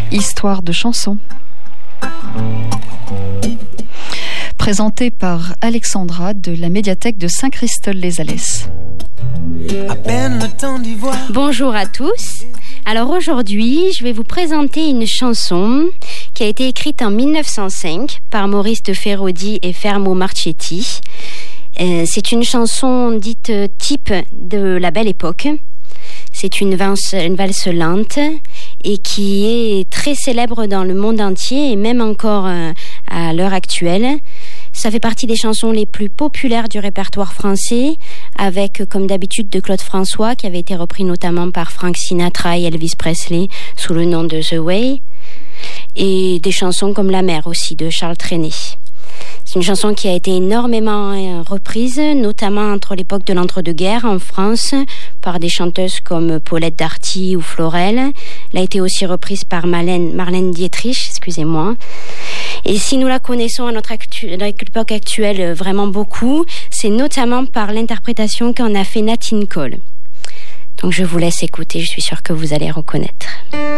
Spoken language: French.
Histoire de chansons. Présentée par Alexandra de la médiathèque de Saint-Christol-les-Alès. Bonjour à tous. Alors aujourd'hui, je vais vous présenter une chanson qui a été écrite en 1905 par Maurice de Feraudy et Fermo Marchetti. C'est une chanson dite type de la Belle Époque. C'est une valse lente et qui est très célèbre dans le monde entier et même encore à l'heure actuelle. Ça fait partie des chansons les plus populaires du répertoire français, avec, comme d'habitude, de Claude François, qui avait été repris notamment par Frank Sinatra et Elvis Presley sous le nom de The Way, et des chansons comme La Mer aussi, de Charles Trenet. C'est une chanson qui a été énormément reprise, notamment entre l'époque de l'entre-deux-guerres en France, par des chanteuses comme Paulette Darty ou Florel. Elle a été aussi reprise par Marlène Dietrich, excusez-moi. Et si nous la connaissons à notre époque actuelle vraiment beaucoup, c'est notamment par l'interprétation qu'en a fait Nat King Cole. Donc je vous laisse écouter, je suis sûre que vous allez reconnaître.